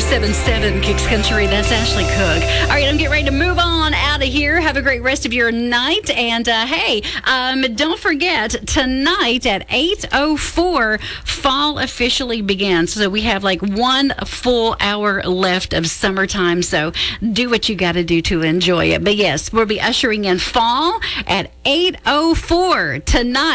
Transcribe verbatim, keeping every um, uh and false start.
seven seven Kicks Country. That's Ashley Cook. All right, I'm getting ready to move on out of here. Have a great rest of your night. And uh, hey, um, don't forget, tonight at eight oh four, fall officially begins. So we have like one full hour left of summertime. So do what you got to do to enjoy it. But yes, we'll be ushering in fall at eight oh four tonight.